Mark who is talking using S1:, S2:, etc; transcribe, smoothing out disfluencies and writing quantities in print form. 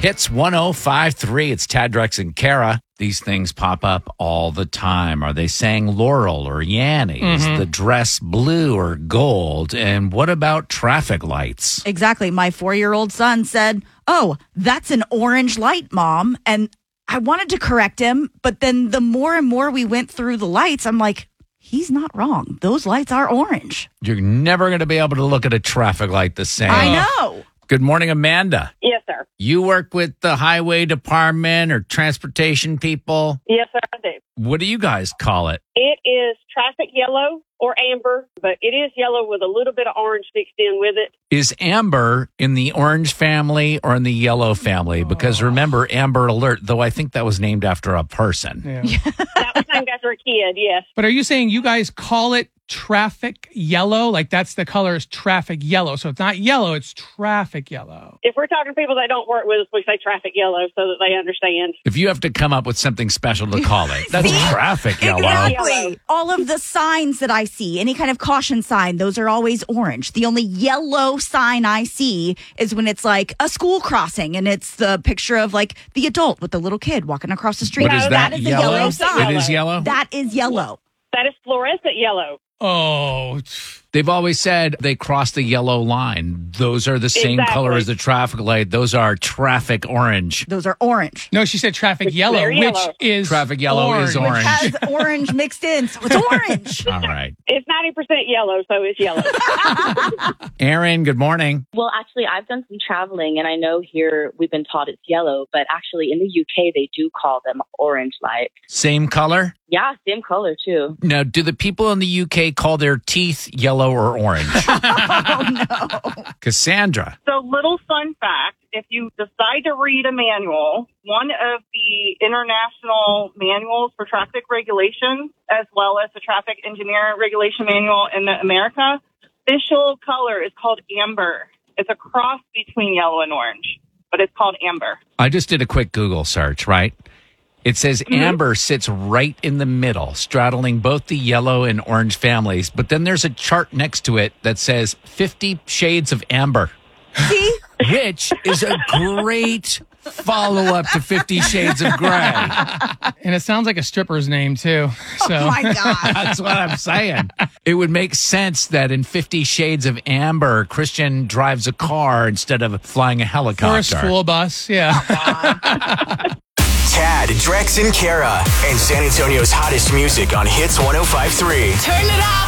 S1: Hits 105.3. It's Tad, Drex, and Kara. These things pop up all the time. Are they saying Laurel or Yanni? Is the dress blue or gold? And what about traffic lights?
S2: Exactly. My 4-year-old son said, "Oh, that's an orange light, Mom." And I wanted to correct him, but then the more and more we went through the lights, I'm like, he's not wrong. Those lights are orange.
S1: You're never going to be able to look at a traffic light the same.
S2: I know.
S1: Good morning, Amanda.
S3: Yes, sir.
S1: You work with the highway department or transportation people?
S3: Yes, sir, I do.
S1: What do you guys call it?
S3: It is traffic yellow or amber, but it is yellow with a little bit of orange mixed in with it.
S1: Is amber in the orange family or in the yellow family? Because remember, Amber Alert, though I think that was named after a person.
S4: Yeah.
S3: That was named after a kid, yes.
S4: But are you saying you guys call it traffic yellow? Like that's the color is traffic yellow. So it's not yellow, it's traffic yellow.
S3: If we're talking to people that don't work with us, we say traffic yellow so that they understand.
S1: If you have to come up with something special to call it, that's traffic yellow.
S2: Exactly. All of the signs that I see, any kind of caution sign, those are always orange. The only yellow sign I see is when it's like a school crossing and it's the picture of like the adult with the little kid walking across the street.
S1: What is that?
S2: That is
S1: Yellow?
S2: a yellow sign.
S1: It is yellow?
S2: That is yellow.
S3: That is fluorescent yellow.
S4: Oh,
S1: They've always said they cross the yellow line. Those are the same
S3: Exactly.
S1: color as the traffic light. Those are traffic orange.
S2: Those are orange.
S4: no, she said traffic yellow,
S3: very
S4: which
S3: yellow.
S4: is
S1: Traffic yellow is orange.
S2: Has orange mixed in, so it's orange.
S1: All right.
S3: It's 90% yellow, so it's yellow.
S1: Aaron, good morning.
S5: Well, actually, I've done some traveling, and I know here we've been taught it's yellow, but actually in the UK, they do call them orange lights.
S1: Same color?
S5: Yeah, same color, too.
S1: Now, do the people in the UK call their teeth yellow or orange?
S2: Oh, no.
S1: Cassandra.
S6: So, little fun fact, if you decide to read a manual, one of the international manuals for traffic regulations, as well as the traffic engineer regulation manual in America, official color is called amber. It's a cross between yellow and orange, but it's called amber.
S1: I just did a quick Google search, right? It says amber sits right in the middle, straddling both the yellow and orange families. But then there's a chart next to it that says 50 Shades of Amber.
S2: See?
S1: Which is a great follow-up to 50 Shades of Grey.
S4: and it sounds like a stripper's name too. So
S2: Oh, my God.
S1: That's what I'm saying. It would make sense that in 50 Shades of Amber, Christian drives a car instead of flying a
S4: or a
S1: helicopter.
S4: school bus, yeah.
S7: Tad, Drex, and Kara, and San Antonio's hottest music on Hits 105.3.
S8: Turn it up.